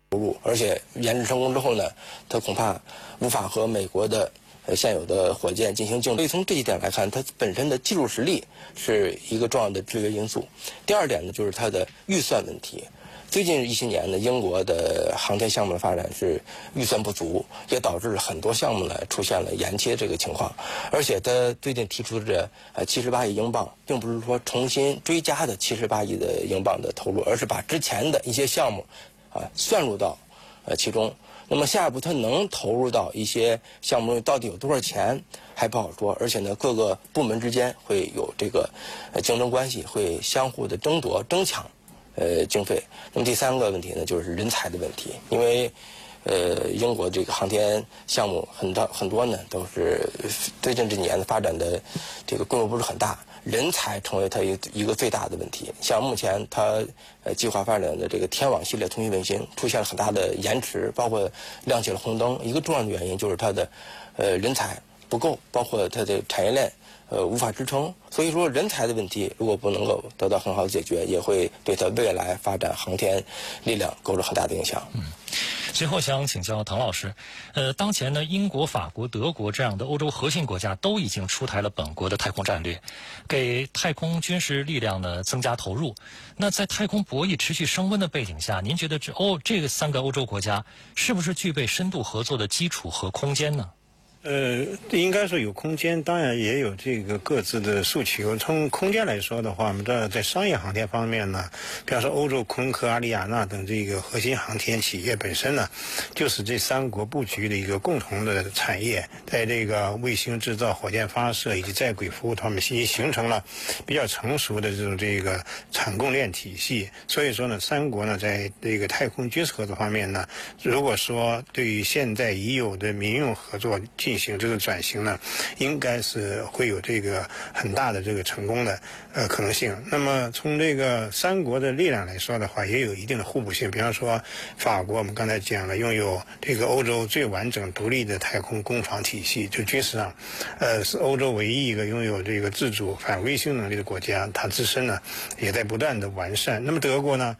而且研制成功之后呢，它恐怕无法和美国的现有的火箭进行竞争。所以从这一点来看，它本身的技术实力是一个重要的制约因素。第二点呢，就是它的预算问题。最近一些年呢，英国的航天项目的发展是预算不足，也导致很多项目呢出现了延期这个情况。而且他最近提出的78亿英镑，并不是说重新追加的78亿的英镑的投入，而是把之前的一些项目算入到其中。那么下一步它能投入到一些项目到底有多少钱还不好说，而且呢各个部门之间会有这个竞争关系，会相互的争夺争抢经费。那么第三个问题呢，就是人才的问题，因为英国这个航天项目很多呢都是最近这几年发展的这个规模不是很大，人才成为它一个最大的问题。像目前它计划发展的这个天网系列通讯卫星出现了很大的延迟，包括亮起了红灯。一个重要的原因就是它的人才不够，包括它的产业链无法支撑。所以说人才的问题如果不能够得到很好的解决，也会对它未来发展航天力量构成很大的影响。 最后想请教唐老师，当前呢，英国、法国、德国这样的欧洲核心国家都已经出台了本国的太空战略，给太空军事力量呢增加投入。那在太空博弈持续升温的背景下，您觉得这3个欧洲国家是不是具备深度合作的基础和空间呢？ 应该说有空间，当然也有这个各自的诉求。从空间来说的话，我们知道在商业航天方面呢，比方说欧洲空客、阿里亚纳等这个核心航天企业本身呢，就是这3国布局的一个共同的产业，在这个卫星制造、火箭发射以及在轨服务方面，形成了比较成熟的这个产供链体系。所以说呢，3国呢在这个太空军事合作方面呢，如果说对于现在已有的民用合作进行这个转型呢，应该是会有这个很大的这个成功的可能性。那么从这个3国的力量来说的话，也有一定的互补性。比方说法国，我们刚才讲了，拥有这个欧洲最完整独立的太空攻防体系，就军事上，是欧洲唯一一个拥有这个自主反卫星能力的国家，它自身呢也在不断的完善。那么德国呢，